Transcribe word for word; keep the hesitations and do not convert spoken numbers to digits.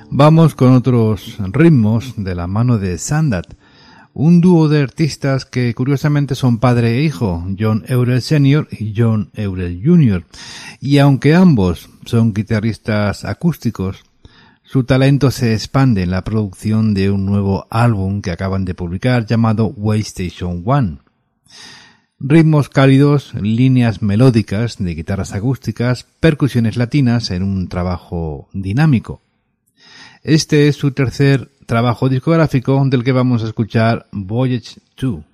Vamos con otros ritmos de la mano de Sandat, un dúo de artistas que curiosamente son padre e hijo, John Eurell senior y John Eurell junior, y aunque ambos son guitarristas acústicos, su talento se expande en la producción de un nuevo álbum que acaban de publicar llamado Waystation One. Ritmos cálidos, líneas melódicas de guitarras acústicas, percusiones latinas en un trabajo dinámico. Este es su tercer trabajo discográfico del que vamos a escuchar Voyage two.